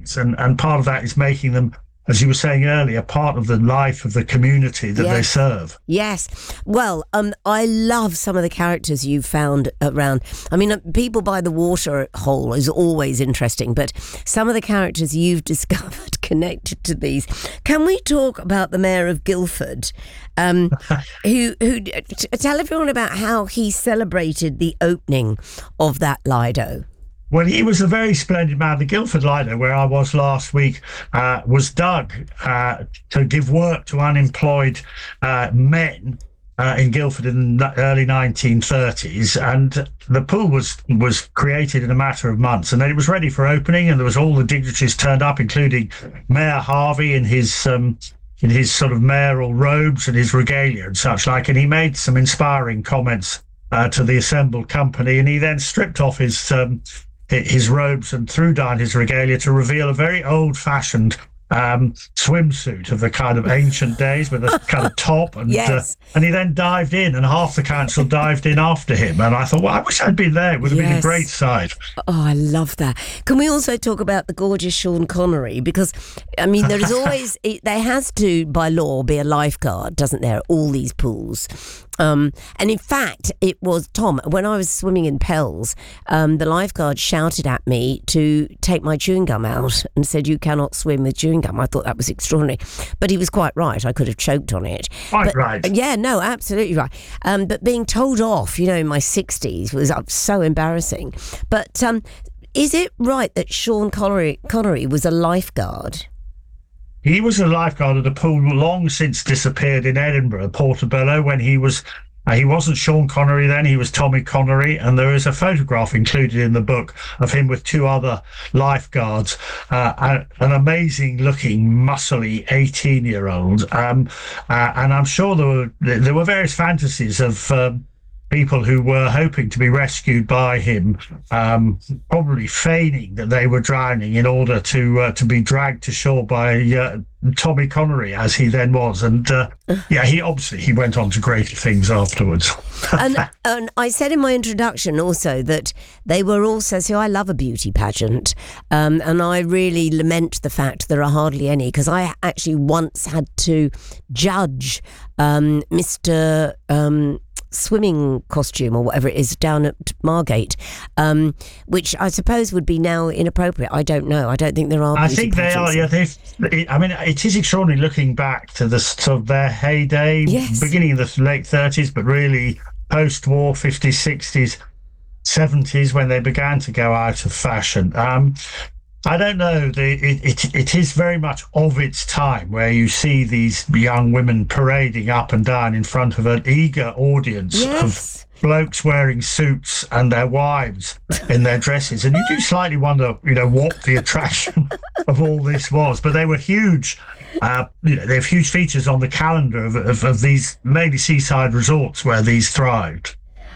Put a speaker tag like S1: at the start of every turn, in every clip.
S1: events, and part of that is making them, as you were saying earlier, part of the life of the community that they serve.
S2: Yes. Well, I love some of the characters you've found around. I mean, people by the water hole is always interesting, but some of the characters you've discovered connected to these. Can we talk about the Mayor of Guildford, who tell everyone about how he celebrated the opening of that Lido?
S1: Well, he was a very splendid man. The Guildford Lido, where I was last week, was dug to give work to unemployed men in Guildford in the early 1930s. And the pool was created in a matter of months. And then it was ready for opening, and there was all the dignitaries turned up, including Mayor Harvey in his sort of mayoral robes and his regalia and such like. And he made some inspiring comments to the assembled company. And he then stripped off his robes and threw down his regalia to reveal a very old-fashioned swimsuit of the kind of ancient days with a kind of top, and and he then dived in, and half the council dived in after him. And I thought, well, I wish I'd been there. It would have been a great sight.
S2: Oh, I love that. Can we also talk about the gorgeous Sean Connery? Because, I mean, there is always, there has to, by law, be a lifeguard, doesn't there, at all these pools. And in fact, it was Tom, when I was swimming in Pels, the lifeguard shouted at me to take my chewing gum out and said, "You cannot swim with chewing gum." I thought that was extraordinary, but he was quite right. I could have choked on it.
S1: Right.
S2: Yeah, no, absolutely right. But being told off, in my 60s was so embarrassing. But is it right that Sean Connery was a lifeguard?
S1: He was a lifeguard at a pool long since disappeared in Edinburgh, Portobello, when he wasn't Sean Connery then, he was Tommy Connery, and there is a photograph included in the book of him with two other lifeguards, an amazing-looking, muscly 18-year-old. And I'm sure there were various fantasies of people who were hoping to be rescued by him, probably feigning that they were drowning in order to be dragged to shore by Tommy Connery, as he then was. And he went on to greater things afterwards.
S2: and I said in my introduction also that they were also, so I love a beauty pageant, and I really lament the fact there are hardly any, because I actually once had to judge Mr. Swimming costume or whatever it is down at Margate, which I suppose would be now inappropriate. I don't know. I don't think there are.
S1: I think they are. Yeah, it is extraordinary looking back to the sort of their heyday, beginning of the late 30s, but really post-war 50s, 60s, 70s when they began to go out of fashion. I don't know. It is very much of its time, where you see these young women parading up and down in front of an eager audience of blokes wearing suits and their wives in their dresses. And you do slightly wonder, what the attraction of all this was. But they were huge. They have huge features on the calendar of these mainly seaside resorts where these thrived.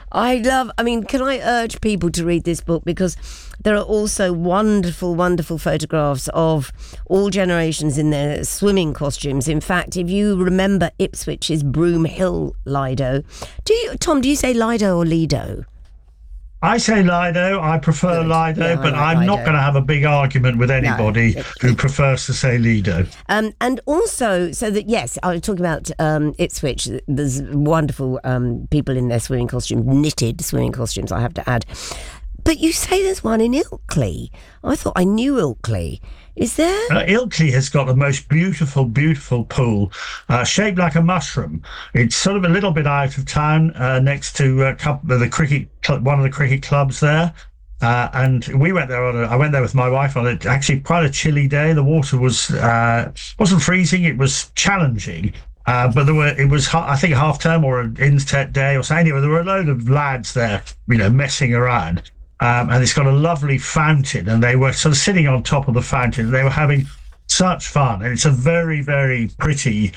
S2: Can I urge people to read this book, because there are also wonderful, wonderful photographs of all generations in their swimming costumes. In fact, if you remember Ipswich's Broom Hill Lido, Tom, do you say Lido or Lido?
S1: I say Lido. I prefer Lido, but I'm not going to have a big argument with anybody who prefers to say Lido.
S2: And also, so that, yes, I was talking about Ipswich. There's wonderful people in their swimming costumes, knitted swimming costumes, I have to add. But you say there's one in Ilkley. I thought I knew Ilkley. Is there?
S1: Ilkley has got the most beautiful, beautiful pool, shaped like a mushroom. It's sort of a little bit out of town, next to one of the cricket clubs there. And we went there I went there with my wife on actually quite a chilly day. The water wasn't freezing. It was challenging. But it was, I think, a half term or an inset day or something. Anyway, there were a load of lads there, messing around. And it's got a lovely fountain, and they were sort of sitting on top of the fountain, and they were having such fun. And it's a very, very pretty,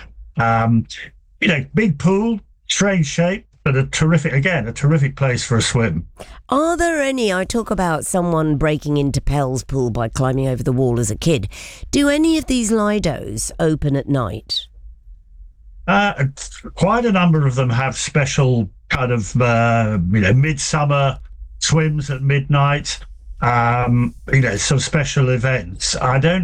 S1: big pool, strange shape, but a terrific place for a swim.
S2: Are there any, I talk about someone breaking into Pell's pool by climbing over the wall as a kid. Do any of these Lidos open at night?
S1: Quite a number of them have special kind of, midsummer swims at midnight, some special events. I don't